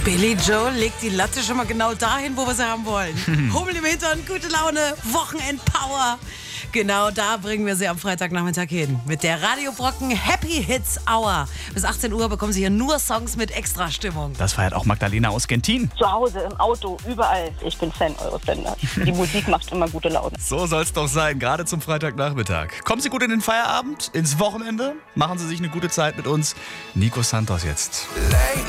Billy Joel legt die Latte schon mal genau dahin, wo wir sie haben wollen. Hummel im Hintern, gute Laune, Wochenendpower. Genau da bringen wir sie am Freitagnachmittag hin. Mit der Radiobrocken Happy Hits Hour. Bis 18 Uhr bekommen Sie hier nur Songs mit Extra-Stimmung. Das feiert auch Magdalena aus Gentin. Zu Hause, im Auto, überall. Ich bin Fan eures Senders. Die Musik macht immer gute Laune. So soll es doch sein, gerade zum Freitagnachmittag. Kommen Sie gut in den Feierabend, ins Wochenende. Machen Sie sich eine gute Zeit mit uns. Nico Santos jetzt. Lately